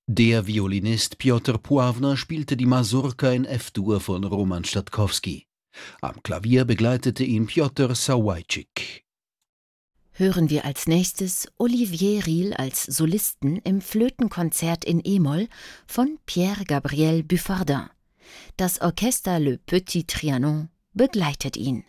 Der Violinist Pjotr Puawner spielte die Masurka in F-Dur von Roman Statkowski. Am Klavier begleitete ihn Pjotr Sawajcik. Hören wir als nächstes Olivier Riehl als Solisten im Flötenkonzert in e-Moll von Pierre-Gabriel Buffardin. Das Orchester Le Petit Trianon begleitet ihn.